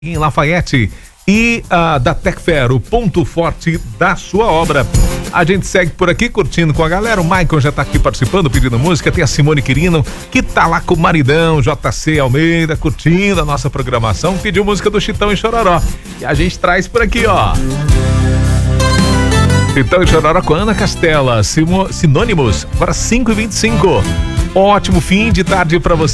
em Lafayette e da Tecfer, o ponto forte da sua obra. A gente segue por aqui curtindo com a galera. O Michael já tá aqui participando, pedindo música. Tem a Simone Quirino, que tá lá com o maridão, JC Almeida, curtindo a nossa programação. Pediu música do Chitão e Chororó. E a gente traz por aqui, ó. Chitão e Chororó com Ana Castela, Sinônimos, agora 5h25. Ótimo fim de tarde pra você.